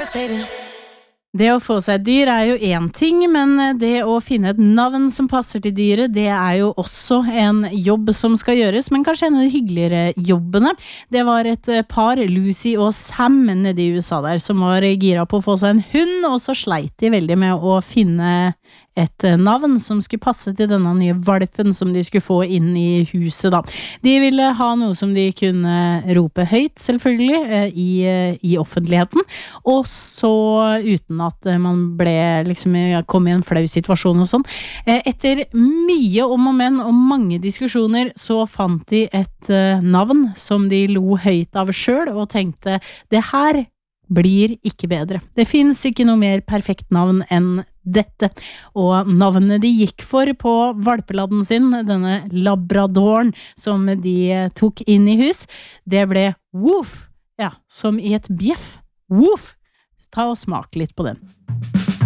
Det å få seg dyr jo en ting, men det å finne et navn som passer til dyret, det jo også en jobb som skal gjøres, men kanskje en av de hyggeligere jobbene. Det var et par, Lucy og Sam, nede i USA der, som var gira på å få seg en hund, og så sleit de veldig med å finne et navn som skulle passe til denne nye valpen som de skulle få inn i huset da. De ville ha noe som de kunne rope høyt, selvfølgelig, i offentligheten, og så uten at man kom i en flau situasjon og sånn. Etter mye om og men og mange diskusjoner så fant de et navn som de lo høyt av selv og tenkte, det her blir ikke bedre. Det finnes ikke noe mer perfekt navn enn dette, og navnet de gikk for på valpeladden sin, denne labradoren som de tok inn i hus, det ble Woof, ja, som i et bjeff. Woof! Ta og smak litt på den.